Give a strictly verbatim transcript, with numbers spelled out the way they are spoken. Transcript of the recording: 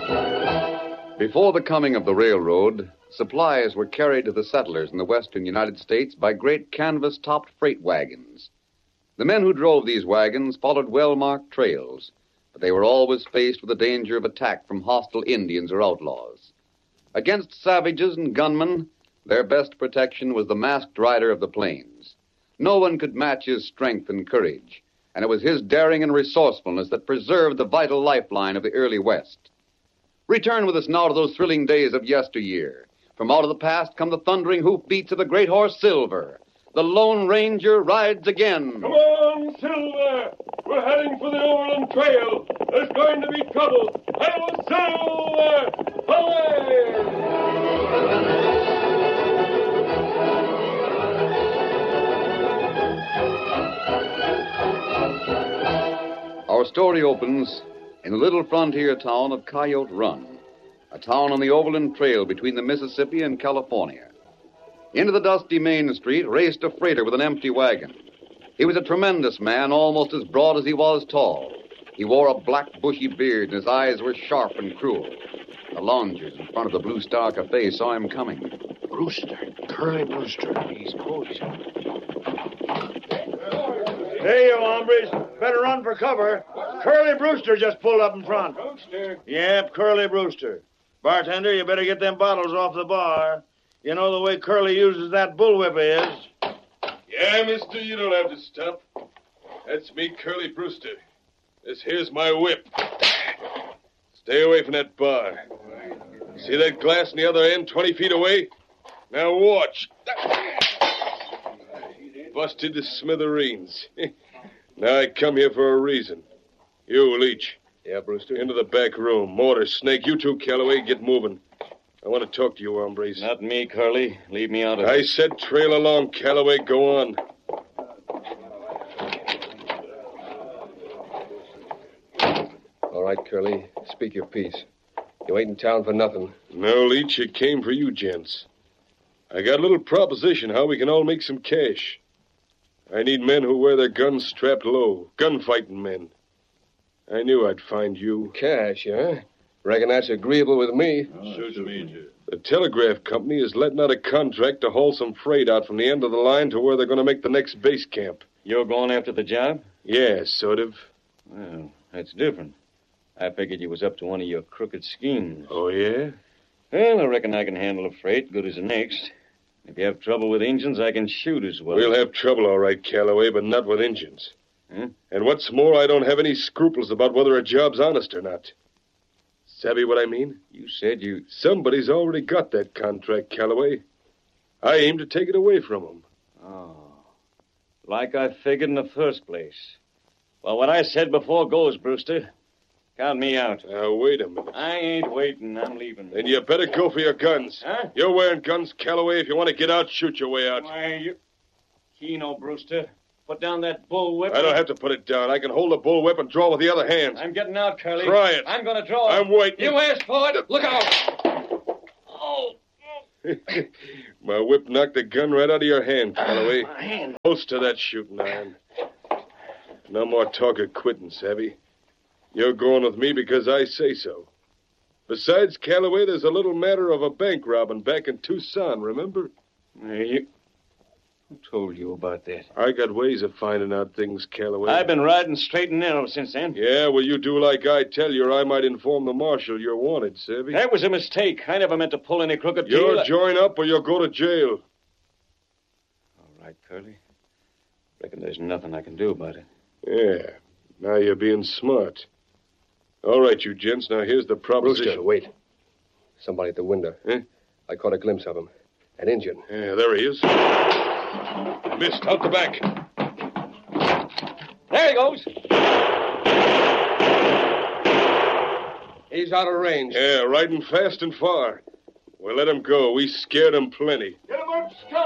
Before the coming of the railroad, supplies were carried to the settlers in the western United States by great canvas-topped freight wagons. The men who drove these wagons followed well-marked trails, but they were always faced with the danger of attack from hostile Indians or outlaws. Against savages and gunmen, their best protection was the masked rider of the plains. No one could match his strength and courage, and it was his daring and resourcefulness that preserved the vital lifeline of the early West. Return with us now to those thrilling days of yesteryear. From out of the past come the thundering hoofbeats of the great horse Silver. The Lone Ranger rides again. Come on, Silver! We're heading for the Overland Trail. There's going to be trouble. Hail, Silver! Away! Our story opens in the little frontier town of Coyote Run, a town on the Overland Trail between the Mississippi and California. Into the dusty main street raced a freighter with an empty wagon. He was a tremendous man, almost as broad as he was tall. He wore a black, bushy beard, and his eyes were sharp and cruel. The loungers in front of the Blue Star Cafe saw him coming. Brewster. Curly Brewster. He's close. Hey, you hombres. Better run for cover. Curly Brewster just pulled up in front. Brewster. Yep, Curly Brewster. Bartender, you better get them bottles off the bar. You know the way Curly uses that bullwhip is. Yeah, mister, you don't have to stop. That's me, Curly Brewster. This here's my whip. Stay away from that bar. See that glass in the other end, twenty feet away? Now watch. Busted to smithereens. Now I come here for a reason. You, Leach. Yeah, Brewster? Into the back room. Mortar, Snake, you two, Calloway, get moving. I want to talk to you, hombres. Not me, Curly. Leave me out of I it. said trail along, Calloway. Go on. All right, Curly. Speak your piece. You ain't in town for nothing. No, Leach, it came for you gents. I got a little proposition how we can all make some cash. I need men who wear their guns strapped low. Gunfighting men. I knew I'd find you. Cash, huh? Reckon that's agreeable with me. Suits me. The telegraph company is letting out a contract to haul some freight out from the end of the line to where they're going to make the next base camp. You're going after the job? Yeah, sort of. Well, that's different. I figured you was up to one of your crooked schemes. Oh, yeah? Well, I reckon I can handle a freight good as the next. If you have trouble with engines, I can shoot as well. We'll have trouble, all right, Calloway, but not with engines. Huh? And what's more, I don't have any scruples about whether a job's honest or not. Savvy what I mean? You said you... Somebody's already got that contract, Calloway. I aim to take it away from them. Oh. Like I figured in the first place. Well, what I said before goes, Brewster. Count me out. Now, wait a minute. I ain't waiting. I'm leaving. Then you better go for your guns. Huh? You're wearing guns, Calloway. If you want to get out, shoot your way out. Why, you... Keno, Brewster. Put down that bullwhip. I don't have to put it down. I can hold the bullwhip and draw with the other hand. I'm getting out, Curly. Try it. I'm going to draw. I'm waiting. You asked for it. Look out. Oh. My whip knocked the gun right out of your hand, Calloway. My hand. Close to that shooting iron. No more talk of quitting, Savvy. You're going with me because I say so. Besides, Calloway, there's a little matter of a bank robbing back in Tucson, remember? Hey, you... Who told you about that? I got ways of finding out things, Calloway. I've been riding straight and narrow since then. Yeah, well, you do like I tell you, or I might inform the marshal you're wanted, Savvy. That was a mistake. I never meant to pull any crooked You'll deal. join up or you'll go to jail. All right, Curly. Reckon there's nothing I can do about it. Yeah, now you're being smart. All right, you gents, now here's the proposition. Brewster, wait. Somebody at the window. Huh? I caught a glimpse of him. An Indian. Yeah, there he is. Missed, out the back. There he goes. He's out of range. Yeah, riding fast and far. We'll let him go. We scared him plenty. Get him up,